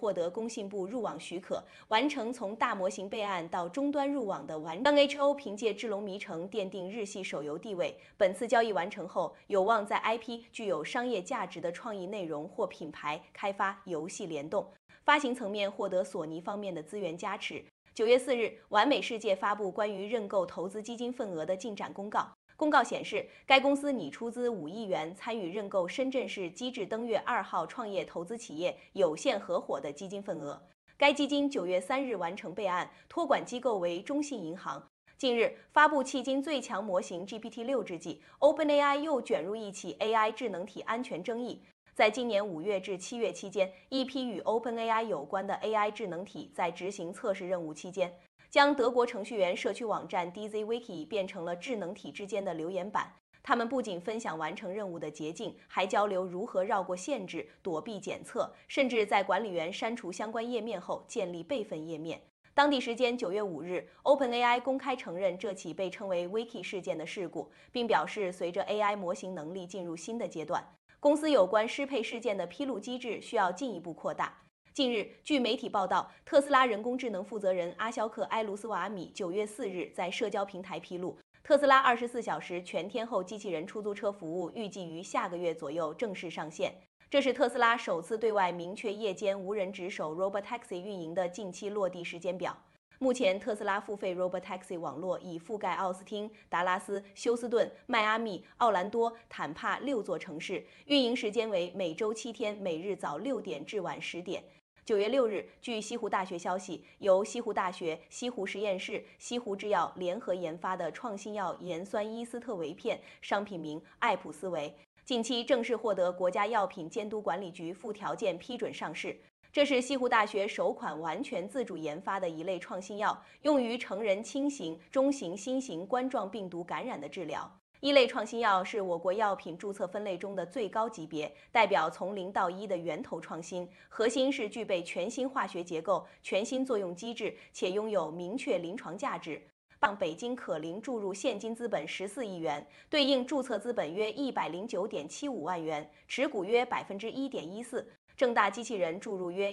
获得工信部入网许可，完成从大模型备案到终端入网的完整。WHO 凭借《智龙迷城》奠定日系手游地位。本次交易完成后，有望在 IP 具有商业价值的创意内容或品牌开发游戏联动。发行层面获得索尼方面的资源加持。9月4日，完美世界发布关于认购投资基金份额的进展公告。公告显示，该公司拟出资5亿元参与认购深圳市机智登月2号创业投资企业有限合伙的基金份额。该基金9月3日完成备案，托管机构为中信银行。近日，发布迄今最强模型 GPT-6之际 ，OpenAI 又卷入一起 AI 智能体安全争议。在今年5月至7月期间，一批与 OpenAI 有关的 AI 智能体在执行测试任务期间，将德国程序员社区网站 DZWiki 变成了智能体之间的留言板。他们不仅分享完成任务的捷径，还交流如何绕过限制、躲避检测，甚至在管理员删除相关页面后建立备份页面。当地时间9月5日 ，OpenAI 公开承认这起被称为 Wiki 事件的事故，并表示随着 AI 模型能力进入新的阶段，公司有关适配事件的披露机制需要进一步扩大。近日，据媒体报道，特斯拉人工智能负责人阿肖克·埃卢斯瓦米9月4日在社交平台披露，特斯拉24小时全天候机器人出租车服务预计于下个月左右正式上线。这是特斯拉首次对外明确夜间无人值守 Robotaxi 运营的近期落地时间表。目前，特斯拉付费 Robotaxi 网络已覆盖奥斯汀、达拉斯、休斯顿、迈阿密、奥兰多、坦帕6座城市，运营时间为每周7天，每日早6点至晚10点。9月6日，据西湖大学消息，由西湖大学、西湖实验室、西湖制药联合研发的创新药盐酸伊司特韦片，商品名艾普斯韦，近期正式获得国家药品监督管理局附条件批准上市。这是西湖大学首款完全自主研发的一类创新药，用于成人轻型、中型、新型冠状病毒感染的治疗。一类创新药是我国药品注册分类中的最高级别，代表从0到1的源头创新，核心是具备全新化学结构、全新作用机制，且拥有明确临床价值。北京可灵注入现金资本14亿元，对应注册资本约109.75万元，持股约1.14%。正大机器人注入约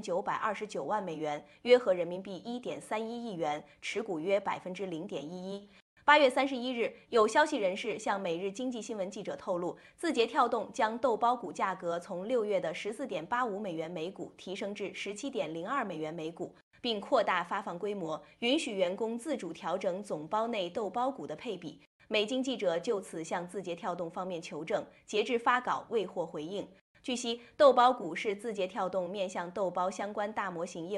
1929万美元，约合人民币1.31亿元，持股约0.11%。8月31日，有消息人士向每日经济新闻记者透露，字节跳动将豆包股价格从6月的14.85美元每股提升至17.02美元每股，并扩大发放规模，允许员工自主调整总包内豆包股的配比。美经记者就此向字节跳动方面求证，截至发稿未获回应。据悉，豆包股是字节跳动面向豆包相关大模型业务